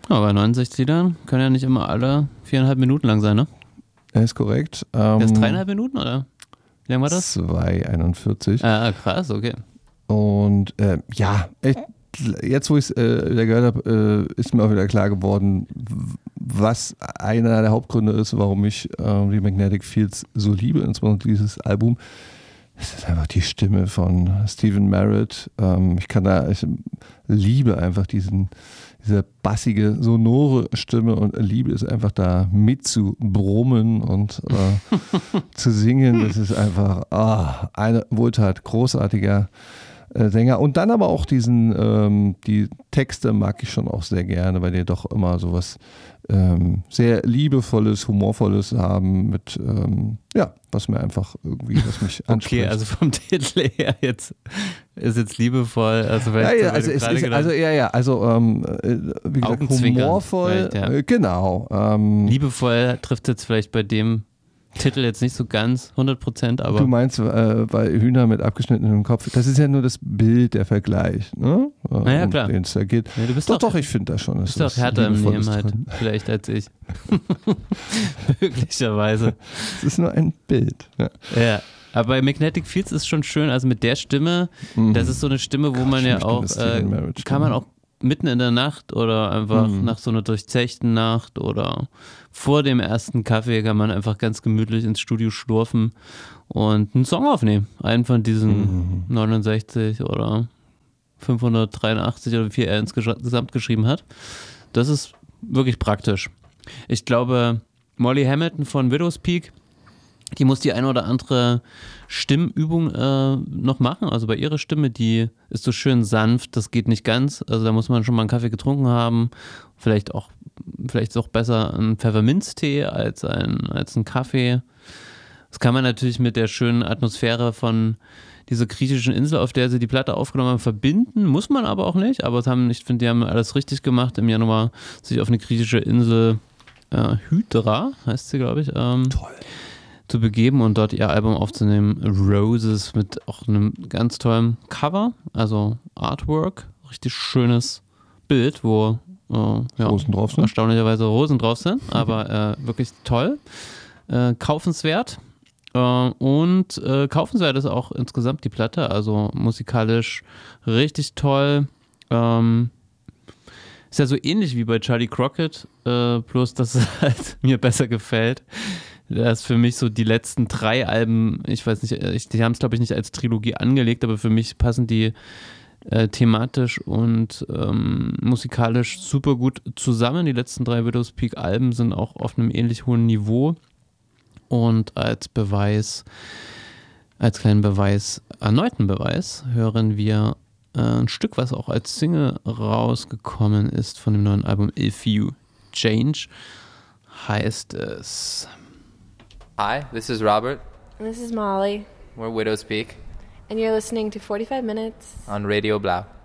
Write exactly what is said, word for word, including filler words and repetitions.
Aber neunundsechzig Liedern können ja nicht immer alle viereinhalb Minuten lang sein, ne? Das ist korrekt. Ähm, das ist dreieinhalb Minuten, oder? Wie lang war das? zwei einundvierzig. Ah, krass, okay. Und äh, ja, ich, jetzt wo ich es äh, wieder gehört habe, äh, ist mir auch wieder klar geworden, was einer der Hauptgründe ist, warum ich äh, die Magnetic Fields so liebe, insbesondere dieses Album. Es ist einfach die Stimme von Stephen Merritt. Ähm, ich kann da, ich liebe einfach diesen, diese bassige, sonore Stimme und liebe es einfach da mitzubrummen und äh, zu singen. Das ist einfach ah, eine Wohltat, großartiger äh, Sänger. Und dann aber auch diesen, ähm, die Texte mag ich schon auch sehr gerne, weil die doch immer sowas ähm, sehr liebevolles, humorvolles haben mit, ähm, ja, was mir einfach irgendwie, was mich anspricht. Okay, also vom Titel her jetzt ist jetzt liebevoll, also weil ja, ja, weil also, es ist, also ja, ja, also ähm, wie gesagt, humorvoll, ja. äh, genau. Ähm, liebevoll trifft jetzt vielleicht bei dem Titel jetzt nicht so ganz hundert Prozent, aber... Du meinst äh, bei Hühner mit abgeschnittenem Kopf, das ist ja nur das Bild, der Vergleich, ne? Na ja, klar. Um den es da geht. Ja, du bist doch, doch, doch, ich finde das schon. Du bist doch härter im Nehmen halt, vielleicht als ich. Möglicherweise. Es ist nur ein Bild. Ja. ja. Aber bei Magnetic Fields ist schon schön, also mit der Stimme, mhm. das ist so eine Stimme, wo Gott, man ja auch, äh, kann man auch mitten in der Nacht oder einfach mhm. nach so einer durchzechten Nacht oder vor dem ersten Kaffee kann man einfach ganz gemütlich ins Studio schlurfen und einen Song aufnehmen. Einen von diesen mhm. neunundsechzig oder fünfhundertdreiundachtzig oder wie viel er insgesamt geschrieben hat. Das ist wirklich praktisch. Ich glaube, Molly Hamilton von Widow's Peak, die muss die eine oder andere Stimmübung äh, noch machen. Also bei ihrer Stimme, die ist so schön sanft, das geht nicht ganz. Also da muss man schon mal einen Kaffee getrunken haben. Vielleicht auch, vielleicht ist auch besser ein Pfefferminztee als ein, als ein Kaffee. Das kann man natürlich mit der schönen Atmosphäre von dieser griechischen Insel, auf der sie die Platte aufgenommen haben, verbinden. Muss man aber auch nicht. Aber es haben, ich finde, die haben alles richtig gemacht, im Januar sich auf eine griechische Insel, äh, Hydra heißt sie, glaube ich, ähm, Toll. zu begeben und dort ihr Album aufzunehmen. Roses mit auch einem ganz tollen Cover, also Artwork, richtig schönes Bild, wo äh, ja, Rosen drauf sind. Erstaunlicherweise Rosen drauf sind, aber äh, wirklich toll. Äh, kaufenswert. Äh, und äh, kaufenswert ist auch insgesamt die Platte, also musikalisch richtig toll. Ähm, ist ja so ähnlich wie bei Charlie Crockett, äh, bloß dass es halt mir besser gefällt. Das ist für mich so die letzten drei Alben, ich weiß nicht, ich, die haben es glaube ich nicht als Trilogie angelegt, aber für mich passen die äh, thematisch und ähm, musikalisch super gut zusammen. Die letzten drei Widow's Peak Alben sind auch auf einem ähnlich hohen Niveau und als Beweis, als kleinen Beweis, erneuten Beweis, hören wir äh, ein Stück, was auch als Single rausgekommen ist von dem neuen Album If You Change, heißt es... Hi, this is Robert. And this is Molly. We're Widow's Peak. And you're listening to forty-five minutes on Radio Blau.